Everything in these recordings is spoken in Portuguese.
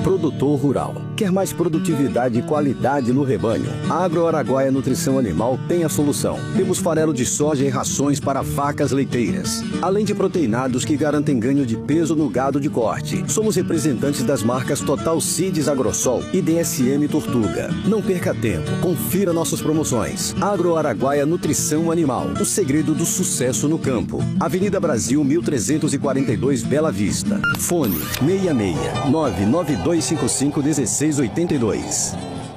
Produtor rural. Quer mais produtividade e qualidade no rebanho? A Agro Araguaia Nutrição Animal tem a solução. Temos farelo de soja e rações para vacas leiteiras, além de proteinados que garantem ganho de peso no gado de corte. Somos representantes das marcas Total Seeds Agrosol e DSM Tortuga. Não perca tempo, confira nossas promoções. Agro Araguaia Nutrição Animal, o segredo do sucesso no campo. Avenida Brasil 1342, Bela Vista. Fone 66 99255 1682.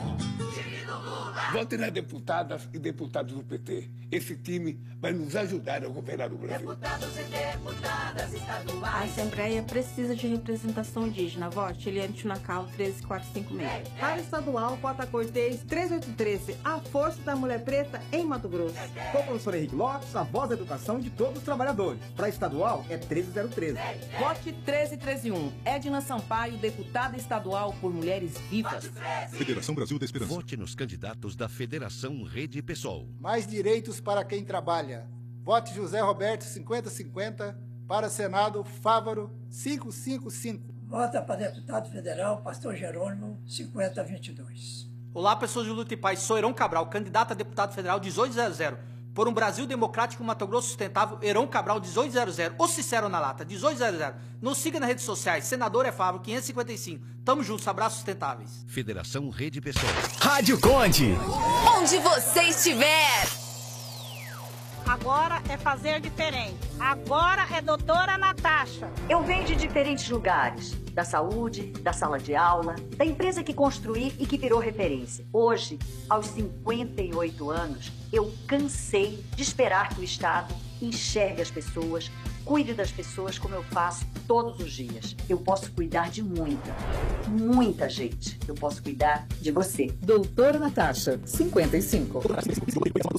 Vote nas deputadas e deputados do PT. Esse time vai nos ajudar a governar o Brasil. Deputados e deputadas estaduais. A Assembleia precisa de representação indígena. Vote Eliane Chunacal, 13456. Para estadual, Cota Cortez, 3813. A força da mulher preta em Mato Grosso. Com o professor Henrique Lopes, a voz da educação de todos os trabalhadores. Para estadual, é 13013. Vote 13131. Edna Sampaio, deputada estadual por Mulheres Vivas. Federação Brasil da Esperança. Vote nos candidatos da Federação Rede PSOL. Mais direitos para quem trabalha. Vote José Roberto 5050 para Senado Fávaro 555. Vota para deputado federal Pastor Jerônimo 5022. Olá, pessoas de luta e paz. Sou Heron Cabral, candidato a deputado federal 1800. Por um Brasil democrático, Mato Grosso sustentável, Heron Cabral 1800. Ou Sincero na lata, 1800. Nos siga nas redes sociais. Senador é Fávaro 555. Tamo juntos, abraços sustentáveis. Federação Rede PSOL. Rádio Conde. Onde você estiver. Agora é fazer diferente. Agora é doutora Natasha. Eu venho de diferentes lugares. Da saúde, da sala de aula, da empresa que construí e que virou referência. Hoje, aos 58 anos, eu cansei de esperar que o Estado enxergue as pessoas, cuide das pessoas como eu faço todos os dias. Eu posso cuidar de muita gente. Eu posso cuidar de você. Doutora Natasha, 55.